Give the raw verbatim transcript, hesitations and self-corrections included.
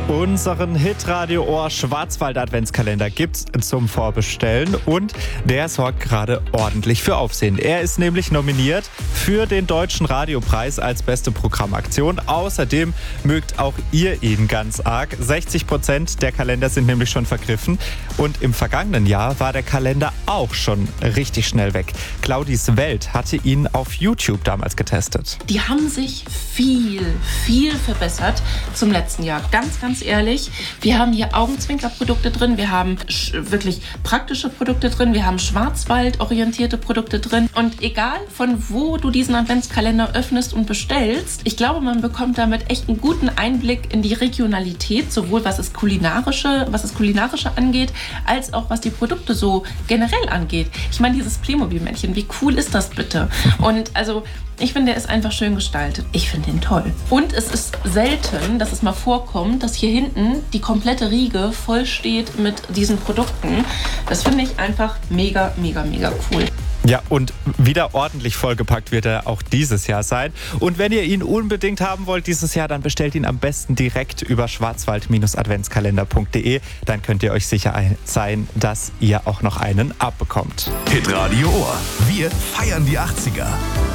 Unseren Hitradio Ohr Schwarzwald Adventskalender gibt's zum Vorbestellen und der sorgt gerade ordentlich für Aufsehen. Er ist nämlich nominiert für den Deutschen Radiopreis als beste Programmaktion. Außerdem mögt auch ihr ihn ganz arg. sechzig Prozent der Kalender sind nämlich schon vergriffen und im vergangenen Jahr war der Kalender auch schon richtig schnell weg. Claudis Welt hatte ihn auf YouTube damals getestet. Die haben sich viel, viel verbessert zum letzten Jahr. Ganz, ganz ehrlich, wir haben hier Augenzwinkerprodukte drin, wir haben wirklich praktische Produkte drin, wir haben Schwarzwald-orientierte Produkte drin. Und egal von wo du diesen Adventskalender öffnest und bestellst, ich glaube, man bekommt damit echt einen guten Einblick in die Regionalität, sowohl was das kulinarische, was das kulinarische angeht, als auch was die Produkte so generell angeht. Ich meine, dieses Playmobil-Männchen, wie cool ist das bitte? Und also ich finde, der ist einfach schön gestaltet. Ich finde ihn toll. Und es ist selten, dass es mal vorkommt, dass hier hinten die komplette Riege voll steht mit diesen Produkten. Das finde ich einfach mega, mega, mega cool. Ja, und wieder ordentlich vollgepackt wird er auch dieses Jahr sein. Und wenn ihr ihn unbedingt haben wollt dieses Jahr, dann bestellt ihn am besten direkt über schwarzwald adventskalender punkt de. Dann könnt ihr euch sicher sein, dass ihr auch noch einen abbekommt. Hitradio Ohr. Wir feiern die achtziger.